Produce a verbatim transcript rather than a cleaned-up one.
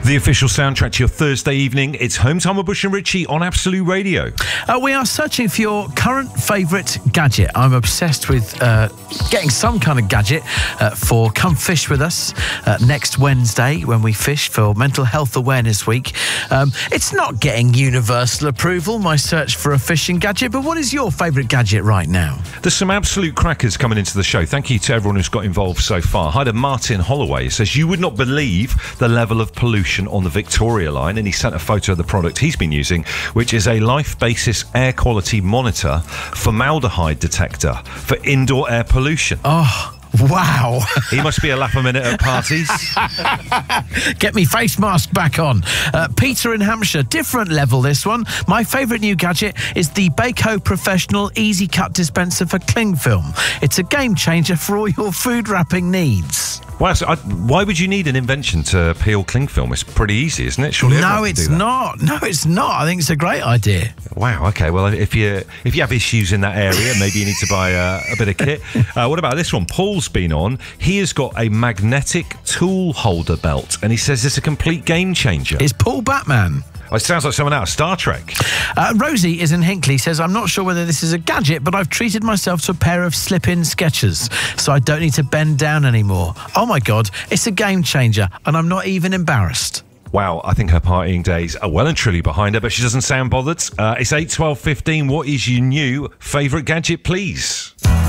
The official soundtrack to your Thursday evening. It's Home Time with Bush and Richie on Absolute Radio. Uh, we are searching for your current favourite gadget. I'm obsessed with uh, getting some kind of gadget uh, for Come Fish With Us uh, next Wednesday when we fish for Mental Health Awareness Week. Um, it's not getting universal approval, my search for a fishing gadget, but what is your favourite gadget right now? There's some absolute crackers coming into the show. Thank you to everyone who's got involved so far. Hi to Martin Holloway. He says, you would not believe the level of pollution on the Victoria line, and he sent a photo of the product he's been using, which is a Life Basis air quality monitor formaldehyde detector for indoor air pollution. Oh, wow. He must be a lap a minute at parties. Get me face mask back on. Uh, Peter in Hampshire, different level this one. My favourite new gadget is the Baco Professional Easy Cut Dispenser for cling film. It's a game changer for all your food wrapping needs. Wow, so I, why would you need an invention to peel cling film? It's pretty easy, isn't it? Surely no, it's not. No, it's not. I think it's a great idea. Wow, okay. Well, if you if you have issues in that area, maybe you need to buy uh, a bit of kit. Uh, what about this one? Paul's been on. He has got a magnetic tool holder belt, and he says it's a complete game changer. It's Paul Batman. Oh, it sounds like someone out of Star Trek. Uh, Rosie is in Hinckley, says, I'm not sure whether this is a gadget, but I've treated myself to a pair of slip-in Skechers, so I don't need to bend down anymore. Oh, my God, it's a game changer, and I'm not even embarrassed. Wow, I think her partying days are well and truly behind her, but she doesn't sound bothered. Uh, it's eight, twelve, fifteen. What is your new favourite gadget, please?